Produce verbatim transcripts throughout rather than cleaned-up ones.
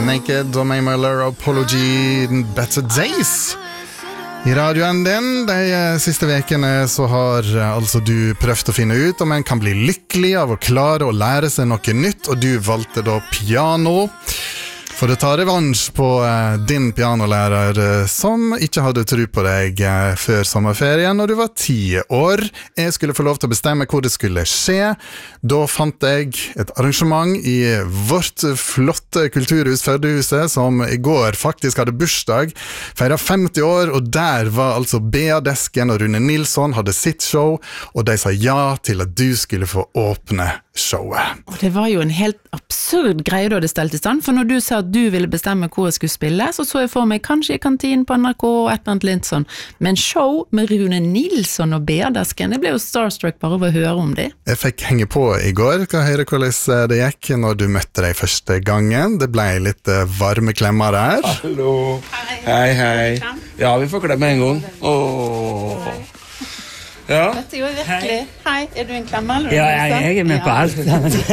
Naked og Mae Muller, Apology, Better Days. I radioen din de siste vekene så har altså du prøvd å finne ut om en kan bli lykkelig av å klare å lære seg noe nytt, og du valgte da piano. For å ta revansj på uh, din pianolærer uh, som ikke hadde tro på deg uh, før sommerferien når du var ti år. Jeg skulle få lov til å bestemme hvor det skulle skje. Da fant jeg et arrangement i vårt flotte kulturhus Førdehuset som i går faktisk hadde bursdag, feiret femti år, og der var altså Bea Desken og Rune Nilsson hadde sitt show, og de sa ja til at du skulle få åpne showet. Og det var jo en helt absurd greie da det stelte i stand, for når du sa at du ville bestemme hvor jeg skulle spille, så så jeg for meg kanskje i kantinen på N R K og et eller annet litt sånn. Men show med Rune Nilsson og Bea Desken, jeg ble jo starstruck bare av å høre om det. Jeg fikk henge på i går, kan høre hvordan det gikk når du møtte deg første gangen. Det ble litt varme klemmer der. Hallo. Hei, hei. Ja, vi får klemme en gang. Åh. Ja. Dette er jo virkelig. Hei, er du en klemmer? Ja, jeg, jeg er med på alt.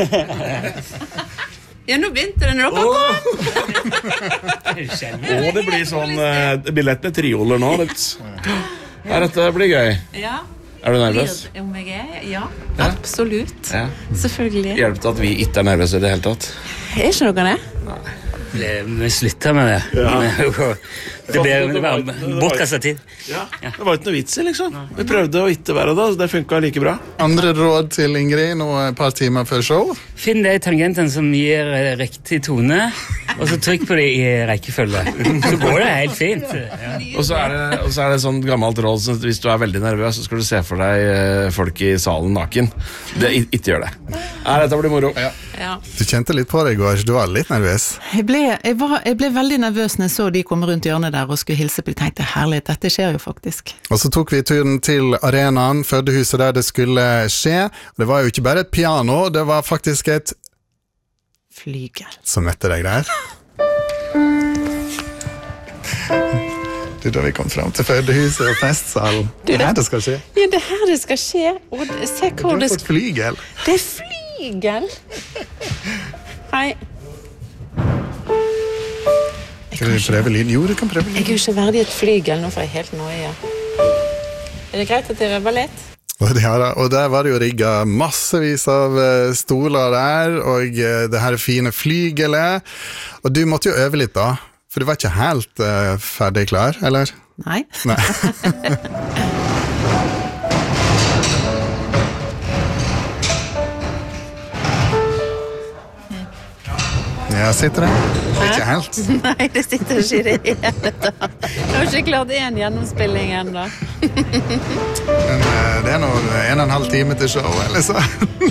Ja, nå begynte det når dere kom. Åh, det blir sånn uh, billett med trioler nå. Ja, dette blir gøy. Ja. Er du nervøs? Om jeg er? Ja, absolutt. Ja. Selvfølgelig. Hjelp til at vi ikke er nervøse i det hele tatt. Er ikke noe det? Nei. Vi slutter med det. Ja. Det ble bare bortkastet tid. Ja. Det var ikke noe vits i, liksom. Vi prøvde å ikke være det, så det funket like bra. Andre råd til Ingrid nå et par timer før show? Finn de tangentene som gir riktig tone, og så trykk på det i rekkefølge. Så går det helt fint. Ja. Og så er det, og så er det sånn gammelt råd, så hvis du er veldig nervøs, så skal du se for deg folk i salen naken. Det, ikke gjør det. Ja, dette blir moro. Ja. Ja. Du kjente litt på deg i går, du var litt nervøs. Jeg ble, jeg, var, jeg ble veldig nervøs når jeg så de komme rundt hjørnet der og skulle hilse på. Jeg tenkte, herlig, dette skjer jo faktisk. Og så tok vi turen til arenaen, Førdehuset der det skulle skje. Det var jo ikke bare et piano, det var faktisk et flygel som møtte deg der. Det er da vi kom frem til Førdehuset og festsalen. Det er her det skal skje. Ja, det er her det skal skje. Og se hvor du har det fått flygel. Det er flygel. Hei. Skal du prøve lyd? Jo, du kan prøve lyd. Jeg er jo ikke verdig et flygel, nå får jeg helt nøye. Er det greit at jeg røver litt? Og, ja, og der var det jo rigget massevis av stoler der, og det her fine flygelet. Og du måtte jo øve litt da, for du var ikke helt uh, ferdig klar, eller? Nei. Nei. Ja, sitter det? Ikke helt. Nei, det sitter ikke i det hele tatt. Jeg har ikke klart en gjennomspilling enda. Men uh, det er nå en og en halv time til show, eller så?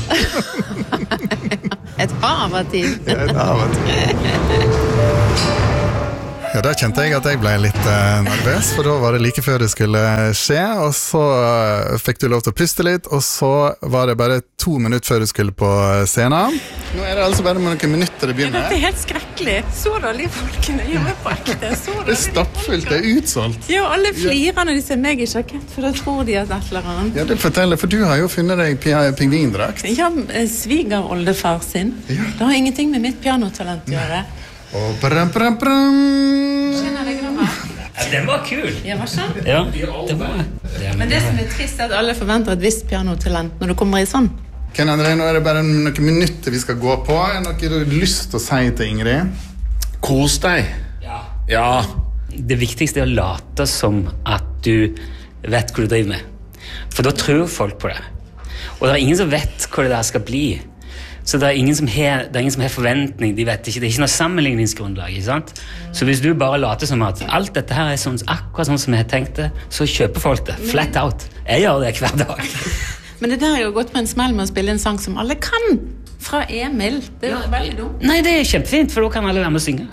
Et hav av tid. Ja, et hav av tid. Ja, da kjente jeg at jeg ble litt uh, nervøs, for da var det like før det skulle skje, og så uh, fikk du lov til å puste litt, og så var det bare to minutter før du skulle på scenen. Nå er det altså bare noen minutter det begynner. Ja, dette er helt skrekkelig. Så dårlig folkene gjør på ekte. Det er stappfullt, det er utsolgt. Ja, alle flirer når de ser meg i sjakett, for da tror de at et eller annet. Ja, det forteller, for du har jo funnet deg pingvindrakt. Ja, svigeroldefar sin. Ja. Det har ingenting med mitt pianotalent å gjøre. Og bram, bram, bram. Skjønner deg, Gromma? Ja, den var kul. Ja, var sånn? Ja, det var det. Men det som er trist er at alle forventer et visst pianotalent når du kommer i sånn. Ken André, nå er det bare noen minutter vi skal gå på. Er det noe du har lyst til å si til Ingrid? Kos deg. Ja. Ja. Det viktigste er å late som at du vet hva du driver med. For da tror folk på det. Og det er ingen som vet hva det der skal bli. Så det er ingen som har, det er ingen som har forventning, de vet ikke, det er ikke noe sammenligningsgrunnlag, ikke sant? Så hvis du bare later som at alt dette her er sånn, akkurat sånn som jeg har tenkt det, så kjøper folk det, flat out. Jeg gjør det hver dag. Men det der er jo gått på en smell med å spille en sang som alle kan, fra Emil. Det er jo veldig dumt. Nei, det er kjempefint, for da kan alle være med å synge.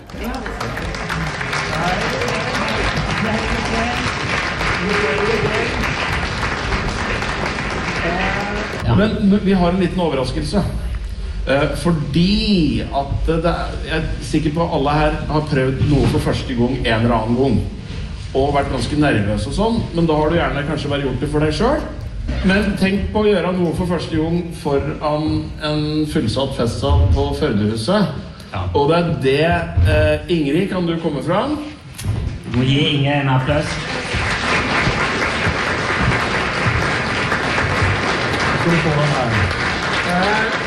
Ja. Men vi har en liten overraskelse. Eh, fordi at det er, jeg er sikker på at alle her har prøvd noe for første gang en eller annen gang. Og vært ganske nervøs og sånn, men da har du gjerne kanskje vært gjort det for deg selv. Men tenk på å gjøre noe for første gang foran en fullsatt festsal på Førdehuset. Ja. Og det er det eh, Ingrid, kan du komme fram? Du må gi Inge en applaus. Skal du få den her? Eh,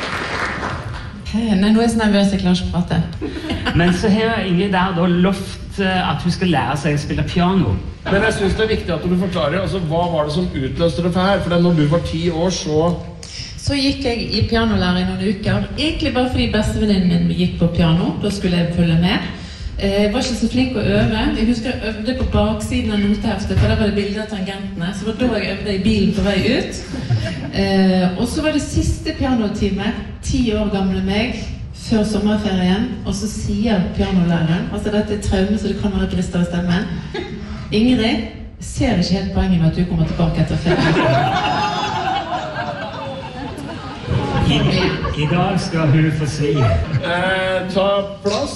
Nei, nå er jeg så nervøs, jeg klarer ikke å prate. Men så har Ingrid der da lovt at hun skal lære seg å spille piano. Men jeg synes det er viktig at du forklarer, altså, hva var det som utløste det for her? For når du var ti år, så... Så gikk jeg i pianolærer i noen uker, egentlig bare fordi bestevenninnen min gikk på piano, da skulle jeg følge med. Jeg var ikke så flink å øve. Jeg husker jeg øvde på baksiden av noteheftet, for der var det bilder av tangentene, så det var da jeg øvde i bilen på vei ut. Eh, og så var det siste pianotime, ti år gamle meg, før sommerferien, og så sier pianolæreren, altså dette er traume, så det kan være brister i stemmen. Ingrid, ser ikke helt poenget med at du kommer tilbake etter ferien. I, I dag skal hun få svi. Eh, ta plass.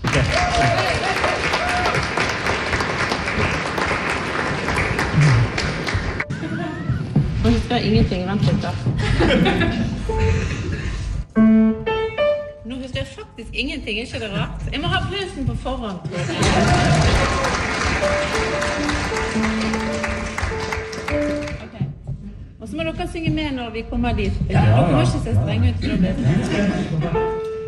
Nå husker jeg ingenting, vent litt da. Nå husker jeg faktisk ingenting, er ikke det rart? Jeg må ha applausen på forhånd, tror jeg. Ok. Og så må dere synge med når vi kommer dit. Dere må ikke se streng ut for å bli.